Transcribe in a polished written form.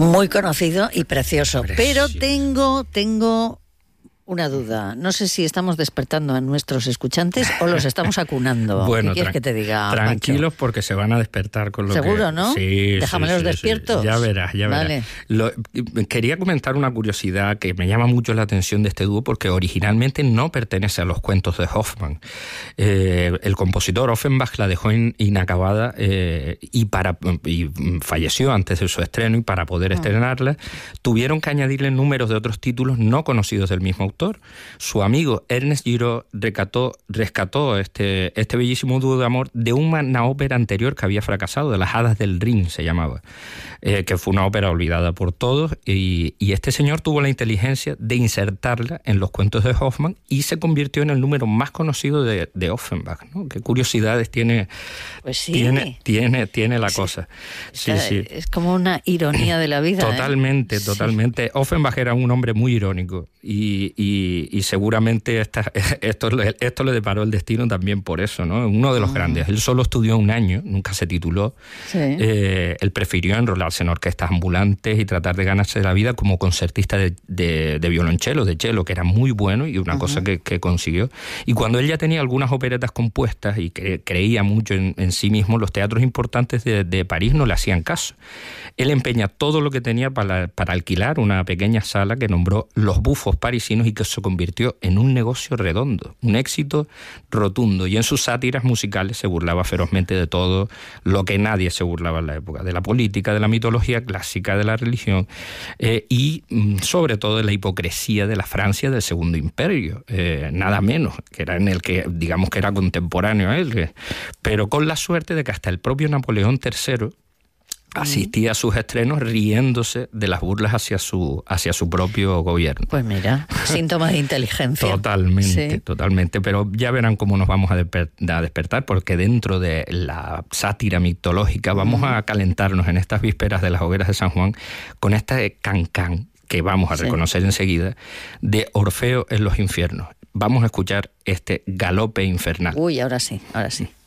Muy conocido y precioso. Pero tengo una duda. No sé si estamos despertando a nuestros escuchantes o los estamos acunando. Bueno, ¿qué quieres que te diga, tranquilos, Pancho? Porque se van a despertar con lo ¿Seguro, que... no? Sí, Déjamelos despiertos. Sí. Ya verás. Vale. Quería comentar una curiosidad que me llama mucho la atención de este dúo, porque originalmente no pertenece a los cuentos de Hoffmann. El compositor Offenbach la dejó inacabada y falleció antes de su estreno, y para poder estrenarla tuvieron que añadirle números de otros títulos no conocidos del mismo autor. Su amigo Ernest Giraud rescató este bellísimo dúo de amor de una ópera anterior que había fracasado, de Las Hadas del Rin se llamaba, que fue una ópera olvidada por todos, y este señor tuvo la inteligencia de insertarla en los cuentos de Hoffmann y se convirtió en el número más conocido de Offenbach, ¿no? Qué curiosidades tiene, pues sí, tiene la cosa. Sí. Es como una ironía de la vida. Totalmente. Offenbach era un hombre muy irónico y seguramente esto le deparó el destino también por eso, ¿no? Uno de los grandes. Él solo estudió un año, nunca se tituló. Sí. Él prefirió enrolarse en orquestas ambulantes y tratar de ganarse la vida como concertista de violonchelo, de cello, que era muy bueno y una cosa que consiguió. Y cuando él ya tenía algunas operetas compuestas y creía mucho en sí mismo, los teatros importantes de París no le hacían caso. Él empeña todo lo que tenía para alquilar una pequeña sala que nombró Los Bufos Parisinos y que se convirtió en un negocio redondo, un éxito rotundo. Y en sus sátiras musicales se burlaba ferozmente de todo lo que nadie se burlaba en la época, de la política, de la mitología clásica, de la religión y sobre todo de la hipocresía de la Francia del Segundo Imperio, nada menos, que era en el que digamos que era contemporáneo a él, pero con la suerte de que hasta el propio Napoleón III asistía a sus estrenos riéndose de las burlas hacia su propio gobierno. Pues mira, síntoma de inteligencia. Totalmente, pero ya verán cómo nos vamos a despertar, porque dentro de la sátira mitológica vamos a calentarnos en estas vísperas de las hogueras de San Juan con este cancán que vamos a reconocer enseguida, de Orfeo en los infiernos. Vamos a escuchar este galope infernal. Uy, ahora sí.